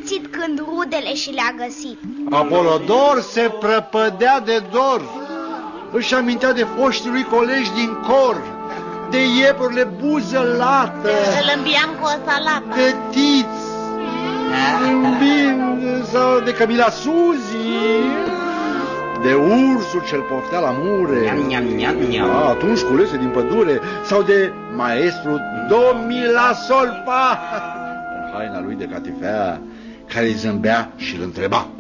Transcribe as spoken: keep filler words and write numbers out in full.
simțit când rudele și le-a găsit. Apolodor se prăpădea de dor. Își amintea de foștii lui colegi din cor, de iepurile buză lată. Îl înviam cu o salată. De Tiț, Bin, sau de Camila Suzi, de ursul ce-l poftea la mure. Niam, niam, niam, niam. A, atunci culese din pădure. Sau de maestru Domila Solfa, în haina lui de catifea, care îi zâmbea și îl întreba: